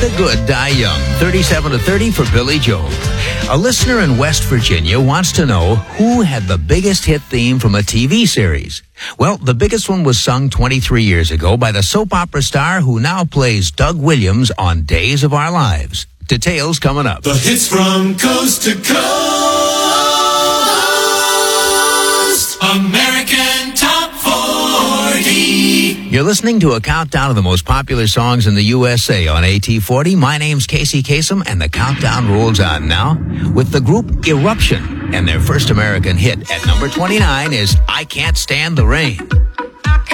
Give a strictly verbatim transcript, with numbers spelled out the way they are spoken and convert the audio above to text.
The good die young. thirty-seven to thirty for Billy Joel. A listener in West Virginia wants to know who had the biggest hit theme from a T V series. Well, the biggest one was sung twenty-three years ago by the soap opera star who now plays Doug Williams on Days of Our Lives. Details coming up. The hits from coast to coast. American Top forty. You're listening to a countdown of the most popular songs in the U S A on A T forty. My name's Casey Kasem, and the countdown rolls on now with the group Eruption. And their first American hit at number twenty-nine is I Can't Stand the Rain.